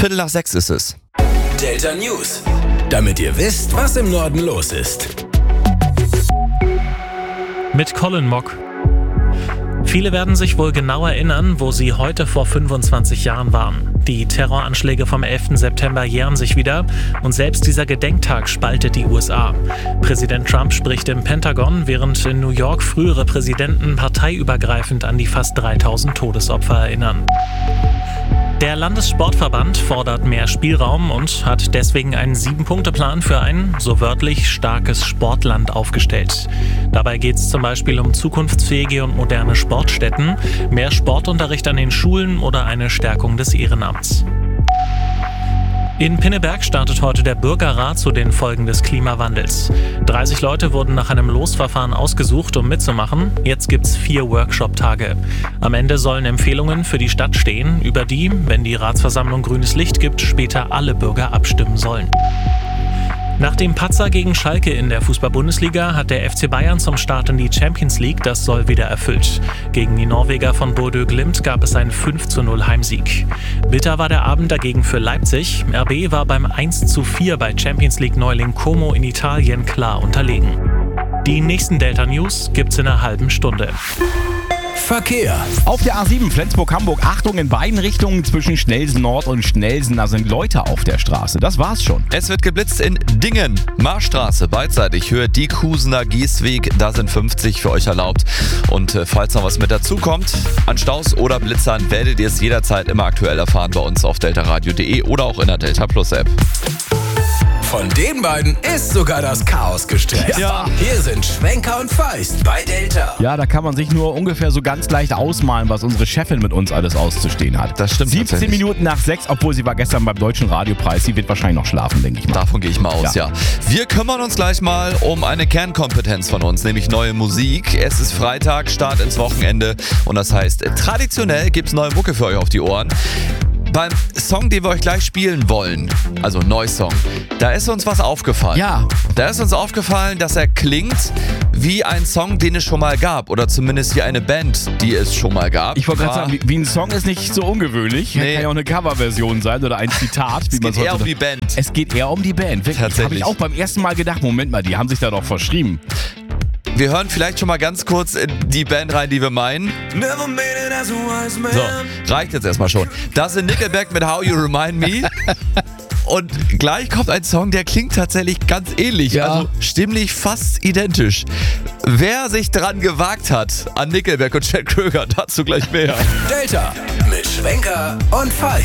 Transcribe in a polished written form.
5:45 ist es. Delta News. Damit ihr wisst, was im Norden los ist. Mit Colin Mock. Viele werden sich wohl genau erinnern, wo sie heute vor 25 Jahren waren. Die Terroranschläge vom 11. September jähren sich wieder und selbst dieser Gedenktag spaltet die USA. Präsident Trump spricht im Pentagon, während in New York frühere Präsidenten parteiübergreifend an die fast 3000 Todesopfer erinnern. Der Landessportverband fordert mehr Spielraum und hat deswegen einen 7-Punkte-Plan für ein, so wörtlich, starkes Sportland aufgestellt. Dabei geht es zum Beispiel um zukunftsfähige und moderne Sportstätten, mehr Sportunterricht an den Schulen oder eine Stärkung des Ehrenamts. In Pinneberg startet heute der Bürgerrat zu den Folgen des Klimawandels. 30 Leute wurden nach einem Losverfahren ausgesucht, um mitzumachen. Jetzt gibt's 4 Workshop-Tage. Am Ende sollen Empfehlungen für die Stadt stehen, über die, wenn die Ratsversammlung grünes Licht gibt, später alle Bürger abstimmen sollen. Nach dem Patzer gegen Schalke in der Fußball-Bundesliga hat der FC Bayern zum Start in die Champions League das Soll wieder erfüllt. Gegen die Norweger von Bodø Glimt gab es einen 5:0 Heimsieg. Bitter war der Abend dagegen für Leipzig. RB war beim 1:4 bei Champions League-Neuling Como in Italien klar unterlegen. Die nächsten Delta News gibt's in einer halben Stunde. Verkehr. Auf der A7 Flensburg-Hamburg, Achtung in beiden Richtungen zwischen Schnellsen Nord und Schnellsen, da sind Leute auf der Straße. Das war's schon. Es wird geblitzt in Dingen. Marschstraße, beidseitig, Höhe Diekhusener Gießweg, da sind 50 für euch erlaubt. Und falls noch was mit dazu kommt, an Staus oder Blitzern werdet ihr es jederzeit immer aktuell erfahren bei uns auf deltaradio.de oder auch in der Delta Plus App. Von den beiden ist sogar das Chaos gestresst. Ja. Hier sind Schwenker und Feist bei Delta. Ja, da kann man sich nur ungefähr so ganz leicht ausmalen, was unsere Chefin mit uns alles auszustehen hat. Das stimmt 17 tatsächlich. Minuten nach 6, obwohl sie war gestern beim Deutschen Radiopreis. Sie wird wahrscheinlich noch schlafen, denke ich mal. Davon gehe ich mal aus, ja. Wir kümmern uns gleich mal um eine Kernkompetenz von uns, nämlich neue Musik. Es ist Freitag, Start ins Wochenende und das heißt, traditionell gibt's neue Mucke für euch auf die Ohren. Beim Song, den wir euch gleich spielen wollen, also Neusong, da ist uns was aufgefallen. Ja. Da ist uns aufgefallen, dass er klingt wie ein Song, den es schon mal gab. Oder zumindest wie eine Band, die es schon mal gab. Ich wollte gerade sagen, wie ein Song ist nicht so ungewöhnlich. Nee. Kann ja auch eine Coverversion sein oder ein Zitat. Es geht eher um die Band. Es geht eher um die Band. Wirklich. Tatsächlich. Habe ich auch beim ersten Mal gedacht, Moment mal, die haben sich da doch verschrieben. Wir hören vielleicht schon mal ganz kurz in die Band rein, die wir meinen. So, reicht jetzt erstmal schon. Das sind Nickelback mit How You Remind Me. Und gleich kommt ein Song, der klingt tatsächlich ganz ähnlich. Ja. Also stimmlich fast identisch. Wer sich dran gewagt hat an Nickelback und Chad Kroeger, dazu gleich mehr. Delta mit Schwenker und Feist.